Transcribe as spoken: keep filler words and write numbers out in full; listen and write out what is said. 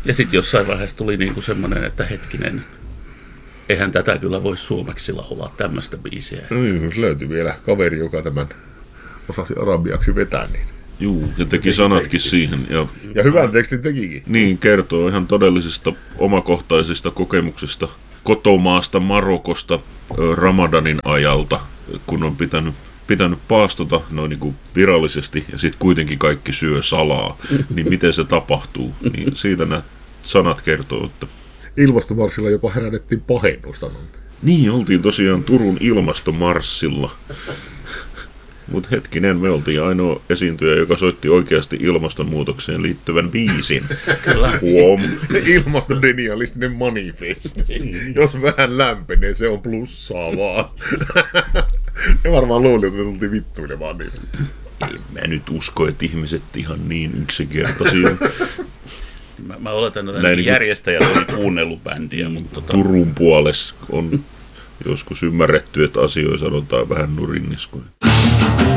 Ja sitten jossain vaiheessa tuli niinku semmoinen, että hetkinen, eihän tätä kyllä voi suomeksi laulaa, tämmöistä biisiä. Niin, löytyi vielä kaveri, joka tämän osasi arabiaksi vetää. Niin. Juu, ja teki sanatkin tekstin siihen. Ja, ja hyvän tekstin tekikin. Niin, kertoo ihan todellisista omakohtaisista kokemuksista kotomaasta Marokosta Ramadanin ajalta, kun on pitänyt, pitänyt paastota noin niin kuin virallisesti ja sitten kuitenkin kaikki syö salaa, niin miten se tapahtuu. Niin siitä nämä sanat kertoo, että ilmastomarssilla jopa herätettiin pahennusta. Niin, oltiin tosiaan Turun ilmastomarssilla. Mutta hetkinen, me oltiin ainoa esiintyjä, joka soitti oikeasti ilmastonmuutokseen liittyvän biisin. Kyllä. Huom. Ilmastodenialistinen manifesti. Jos vähän lämpenee, se on plussaa vaan. Ne varmaan luuli, että me tultiin vittuilemaan niitä. En mä nyt usko, että ihmiset ihan niin yksinkertaisia. Mä, mä oletan, että niin järjestäjät oli kuunnellut bändiä, mutta tota... Turun puolessa on joskus ymmärretty, että asioita sanotaan vähän nurinniskoja.